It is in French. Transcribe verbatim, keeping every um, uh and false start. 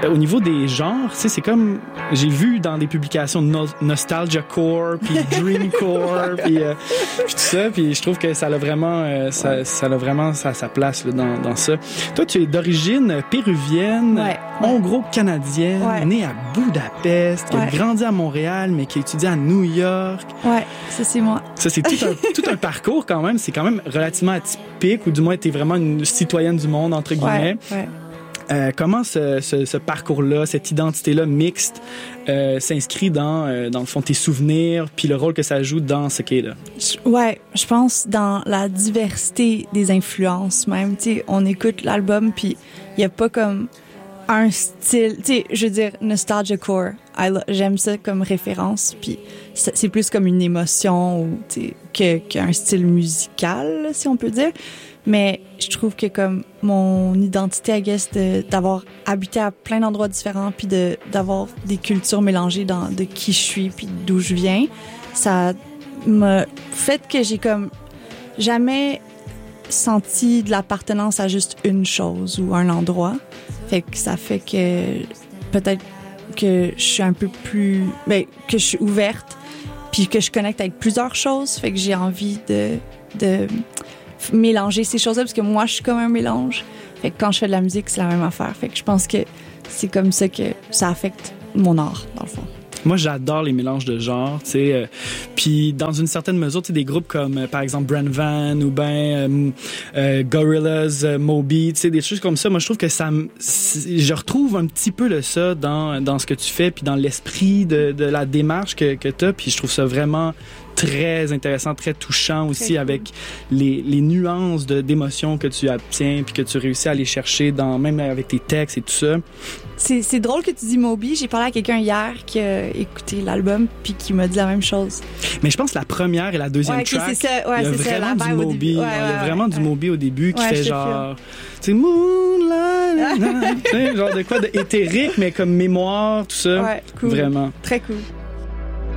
au niveau des genres, tu sais, c'est comme j'ai vu dans des publications no- nostalgia core, puis dreamcore, puis euh, tout ça, puis je trouve que ça a vraiment, euh, ça, ça a vraiment sa, sa place là, dans, dans ça. Toi, tu es d'origine péruvienne, ouais, ouais. hongro-canadienne, ouais. née à Budapest, qui ouais. a grandi à Montréal, mais qui a étudié à New York. Ouais, ça c'est moi. Ça c'est tout un, tout un parcours quand même. C'est quand même relativement atypique, ou du moins t'es vraiment une citoyenne du monde entre guillemets. Ouais, ouais. Euh, comment ce, ce, ce parcours-là, cette identité-là mixte euh, s'inscrit dans, euh, dans le fond, tes souvenirs, puis le rôle que ça joue dans ce qu'est là? Ouais, je pense dans la diversité des influences même. Tu sais, on écoute l'album, puis il y a pas comme un style. Tu sais, je veux dire, nostalgia core. I lo- j'aime ça comme référence, puis c'est plus comme une émotion ou tu sais que qu'un style musical, si on peut dire. Mais je trouve que comme mon identité, I guess, de, d'avoir habité à plein d'endroits différents, puis de, d'avoir des cultures mélangées dans de qui je suis, puis d'où je viens, ça m'a fait que j'ai comme jamais senti de l'appartenance à juste une chose ou un endroit. Fait que ça fait que peut-être que je suis un peu plus... Ben, que je suis ouverte, puis que je connecte avec plusieurs choses. Fait que j'ai envie de... de mélanger ces choses-là, parce que moi, je suis comme un mélange. Fait que quand je fais de la musique, c'est la même affaire. Fait que je pense que c'est comme ça que ça affecte mon art, dans le fond. Moi, j'adore les mélanges de genres, tu sais. Euh, puis, dans une certaine mesure, tu sais, des groupes comme, euh, par exemple, Brand Van ou ben euh, euh, Gorillaz, euh, Moby, tu sais, des choses comme ça. Moi, je trouve que ça, je retrouve un petit peu de ça dans dans ce que tu fais, puis dans l'esprit de de la démarche que que t'as. Puis, je trouve ça vraiment très intéressant, très touchant aussi, très cool. Avec les, les nuances de, d'émotions que tu obtiens puis que tu réussis à aller chercher dans, même avec tes textes et tout ça. C'est, c'est drôle que tu dis Moby. J'ai parlé à quelqu'un hier qui a écouté l'album puis qui m'a dit la même chose. Mais je pense que la première et la deuxième ouais, okay, track, c'est ça. Ouais, il y a c'est vraiment ça, du Moby. Ouais, il y a ouais, vraiment ouais, du ouais. Moby au début qui ouais, fait genre... Tu sais, Moonlight, tu sais, genre de quoi de éthérique, mais comme mémoire, tout ça. Ouais, cool. Vraiment. Très cool.